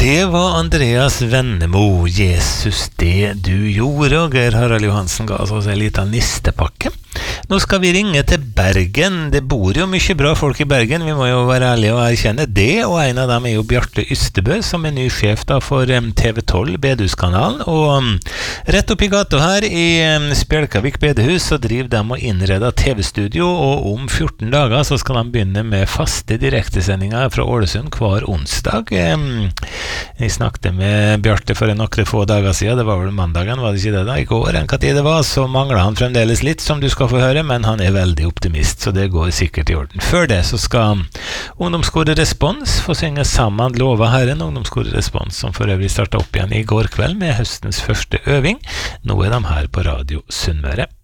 Det var Andreas Vennemo, Jesus det du gjorde, og Geir Harald Johansen ga oss en liten nistepakke. Nå skal vi ringe til Bergen. Det bor jo mye bra folk i Bergen, vi må jo være ærlige og erkjenne det, og en av dem jo Bjarte Ystebø, som ny sjef da for TV12 Bedehuskanalen, og rett opp i gata her i Spjelkavik Bedehus så driver de og innreder TV-studio, og om 14 dager så skal de begynne med faste direktesendinger fra Ålesund hver onsdag. Jeg snakket med Bjarte for noen få dager siden, det var vel mandagen, var det ikke det da? I går, hva tid det var, så mangler han fremdeles litt, som du skal få høre, men han veldig optimist, så det går sikkert i orden. Før det så skal ungdomskoret Respons få synge sammen Lova Herren, ungdomskoret Respons, som for øvrig startet opp igjen i går kveld med høstens første øving. Nå de her på Radio Sunnmøre.